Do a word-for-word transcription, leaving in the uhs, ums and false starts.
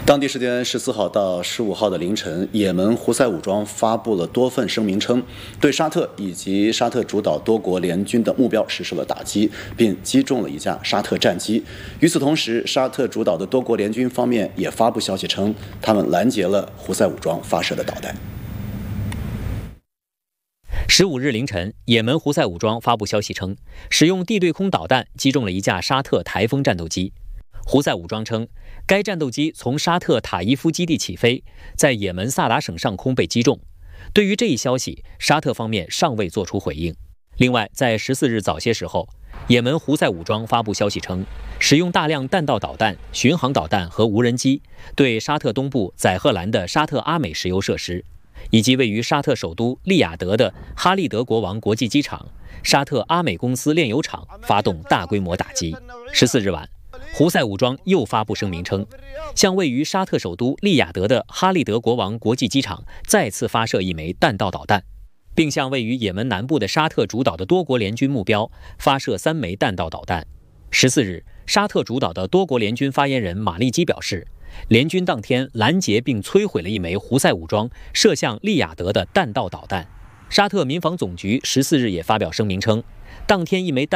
当地时间十四号到十五号的凌晨，也门胡塞武装发布了多份声明称，对沙特以及沙特主导多国联军的目标实施了打击，并击中了一架沙特战机。与此同时，沙特主导的多国联军方面也发布消息称，他们拦截了胡塞武装发射的导弹。 十五日凌晨，也门胡塞武装发布消息称，使用地对空导弹击中了一架沙特台风战斗机。胡塞武装称，该战斗机从沙特塔伊夫基地起飞，在也门萨达省上空被击中。对于这一消息，沙特方面尚未作出回应。另外，在十四日早些时候，也门胡塞武装发布消息称，使用大量弹道导弹、巡航导弹和无人机，对沙特东部载荷兰的沙特阿美石油设施，以及位于沙特首都利雅得的哈利德国王国际机场、沙特阿美公司炼油厂发动大规模打击。十四日晚，胡塞武装又发布声明称，向位于沙特首都利雅得的哈利德国王国际机场再次发射一枚弹道导弹，并向位于也门南部的沙特主导的多国联军目标发射三枚弹道导弹。十四日，沙特主导的多国联军发言人马利基表示，联军当天拦截并摧毁了一枚胡塞武装射向利雅得的弹道导弹。沙特民防总局十四日也发表声明称，当天一枚弹